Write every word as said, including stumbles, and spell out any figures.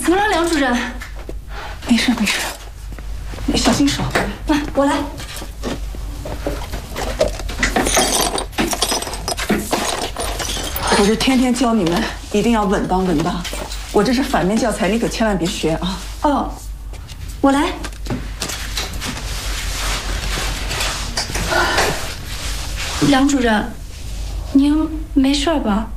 怎么了，梁主任？ 没事没事，你小心手。 来，我来。 我是天天教你们一定要稳当稳当，我这是反面教材，你可千万别学啊！ 哦，我来。梁主任，您没事吧？